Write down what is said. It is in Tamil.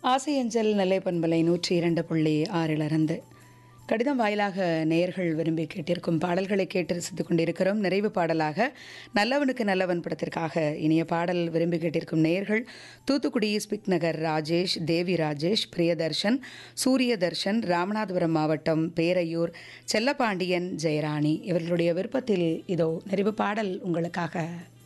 ஆசையஞ்சல் நெல்லை பண்பலை 102.6 கடிதம் வாயிலாக நேயர்கள் விரும்பி கேட்டிருக்கும் பாடல்களை கேட்டு ரசித்துக் கொண்டிருக்கிறோம். நிறைவு பாடலாக நல்லவனுக்கு நல்லவன் படத்திற்காக இனிய பாடல் விரும்பி கேட்டிருக்கும் நேயர்கள் தூத்துக்குடி ஸ்பிக் நகர் ராஜேஷ், தேவி ராஜேஷ், பிரியதர்ஷன், சூரியதர்ஷன், ராமநாதபுரம் மாவட்டம் பேரையூர் செல்லப்பாண்டியன், ஜெயராணி இவர்களுடைய விருப்பத்தில் இதோ நிறைவு பாடல் உங்களுக்காக.